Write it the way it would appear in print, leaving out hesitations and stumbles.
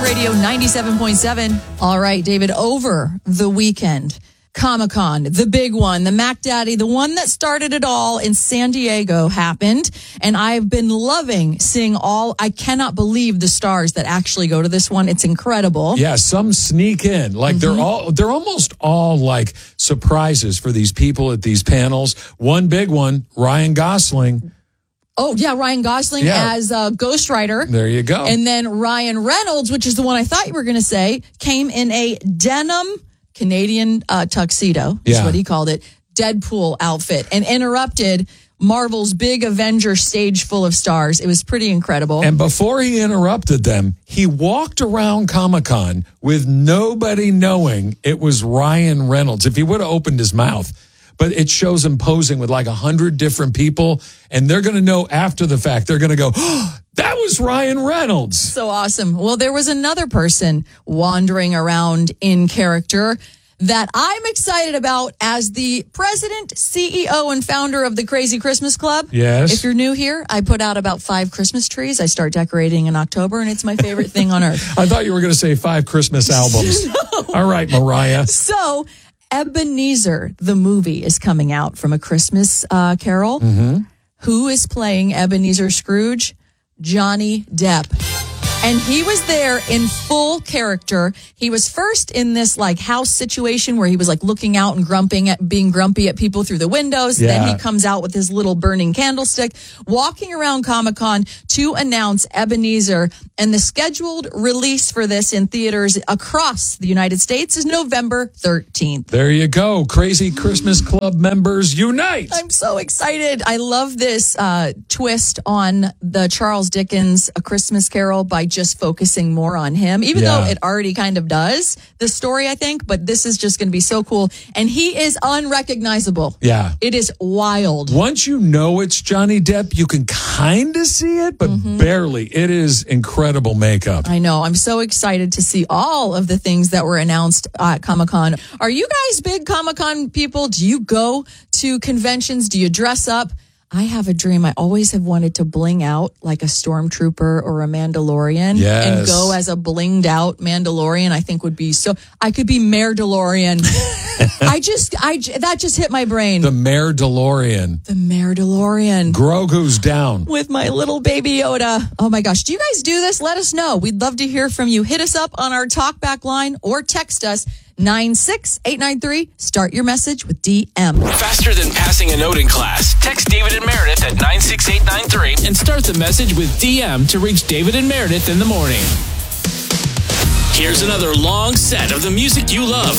Radio 97.7. All right, David, over the weekend, Comic-Con, the big one, the Mac Daddy, the one that started it all in San Diego happened. And I've been loving seeing I cannot believe the stars that actually go to this one. It's incredible. Yeah, some sneak in. Like they're almost all like surprises for these people at these panels. One big one, Ryan Gosling. Oh, yeah, Ryan Gosling as Ghost Rider. There you go. And then Ryan Reynolds, which is the one I thought you were going to say, came in a denim Canadian tuxedo, is what he called it, Deadpool outfit, and interrupted Marvel's big Avengers stage full of stars. It was pretty incredible. And before he interrupted them, he walked around Comic-Con with nobody knowing it was Ryan Reynolds. If he would have opened his mouth. But it shows him posing with like 100 different people, and they're going to know after the fact. They're going to go, oh, that was Ryan Reynolds. So awesome. Well, there was another person wandering around in character that I'm excited about as the president, CEO, and founder of the Crazy Christmas Club. Yes. If you're new here, I put out about 5 Christmas trees. I start decorating in October, and it's my favorite thing on earth. I thought you were going to say 5 Christmas albums. No. All right, Mariah. So Ebenezer, the movie, is coming out from A Christmas Carol. Mm-hmm. Who is playing Ebenezer Scrooge? Johnny Depp. And he was there in full character. He was first in this like house situation where he was like looking out and being grumpy at people through the windows. Yeah. Then he comes out with his little burning candlestick, walking around Comic-Con to announce Ebenezer. And the scheduled release for this in theaters across the United States is November 13th. There you go. Crazy Christmas Club members unite. I'm so excited. I love this twist on the Charles Dickens A Christmas Carol by just focusing more on him, even though it already kind of does the story, I think, but this is just going to be so cool. And he is unrecognizable. Yeah. It is wild. Once you know it's Johnny Depp, you can kind of see it, but barely. It is incredible makeup. I know. I'm so excited to see all of the things that were announced at Comic-Con. Are you guys big Comic-Con people? Do you go to conventions? Do you dress up? I have a dream. I always have wanted to bling out like a stormtrooper or a Mandalorian and go as a blinged out Mandalorian. I think would be so. I could be Mayor DeLorean. That just hit my brain. The Mayor DeLorean. The Mayor DeLorean. Grogu's down with my little baby Yoda. Oh my gosh. Do you guys do this? Let us know. We'd love to hear from you. Hit us up on our talkback line or text us 96893. Start your message with DM. Faster than passing a note in class. Text David and Meredith at 96893 and start the message with DM to reach David and Meredith in the morning. Here's another long set of the music you love